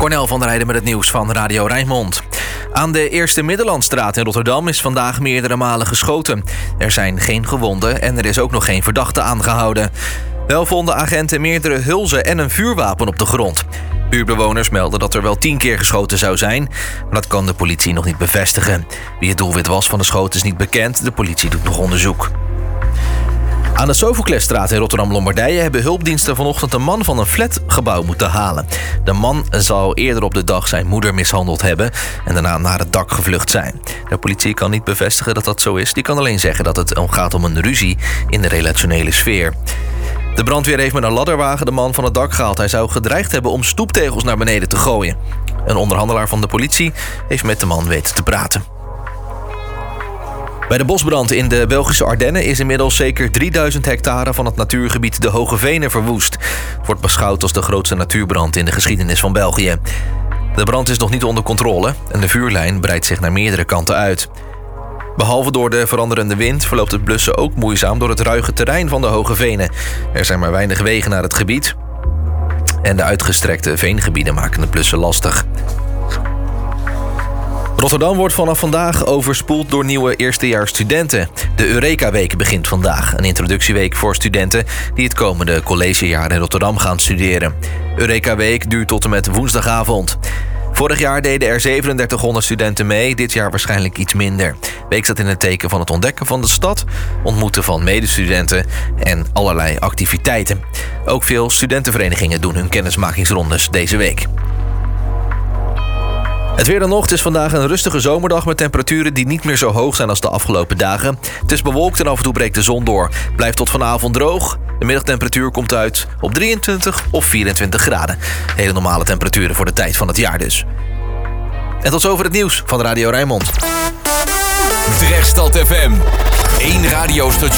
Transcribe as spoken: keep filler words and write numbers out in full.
Cornel van der Heijden met het nieuws van Radio Rijnmond. Aan de Eerste Middellandstraat in Rotterdam is vandaag meerdere malen geschoten. Er zijn geen gewonden en er is ook nog geen verdachte aangehouden. Wel vonden agenten meerdere hulzen en een vuurwapen op de grond. Buurtbewoners melden dat er wel tien keer geschoten zou zijn, maar dat kan de politie nog niet bevestigen. Wie het doelwit was van de schoten is niet bekend. De politie doet nog onderzoek. Aan de Sofoklesstraat in Rotterdam-Lombardije hebben hulpdiensten vanochtend een man van een flatgebouw moeten halen. De man zou eerder op de dag zijn moeder mishandeld hebben en daarna naar het dak gevlucht zijn. De politie kan niet bevestigen dat dat zo is. Die kan alleen zeggen dat het gaat om een ruzie in de relationele sfeer. De brandweer heeft met een ladderwagen de man van het dak gehaald. Hij zou gedreigd hebben om stoeptegels naar beneden te gooien. Een onderhandelaar van de politie heeft met de man weten te praten. Bij de bosbrand in de Belgische Ardennen is inmiddels zeker drieduizend hectare van het natuurgebied de Hoge Venen verwoest. Het wordt beschouwd als de grootste natuurbrand in de geschiedenis van België. De brand is nog niet onder controle en de vuurlijn breidt zich naar meerdere kanten uit. Behalve door de veranderende wind verloopt het blussen ook moeizaam door het ruige terrein van de Hoge Venen. Er zijn maar weinig wegen naar het gebied en de uitgestrekte veengebieden maken het blussen lastig. Rotterdam wordt vanaf vandaag overspoeld door nieuwe eerstejaarsstudenten. De Eureka-week begint vandaag, een introductieweek voor studenten die het komende collegejaar in Rotterdam gaan studeren. Eureka-week duurt tot en met woensdagavond. Vorig jaar deden er zevenendertighonderd studenten mee, dit jaar waarschijnlijk iets minder. De week staat in het teken van het ontdekken van de stad, ontmoeten van medestudenten en allerlei activiteiten. Ook veel studentenverenigingen doen hun kennismakingsrondes deze week. Het weer dan nog. Het is vandaag een rustige zomerdag met temperaturen die niet meer zo hoog zijn als de afgelopen dagen. Het is bewolkt en af en toe breekt de zon door. Blijft tot vanavond droog. De middagtemperatuur komt uit op drieëntwintig of vierentwintig graden. Hele normale temperaturen voor de tijd van het jaar dus. En tot zover het nieuws van Radio Rijnmond. Drechtstad F M. Eén radiostation.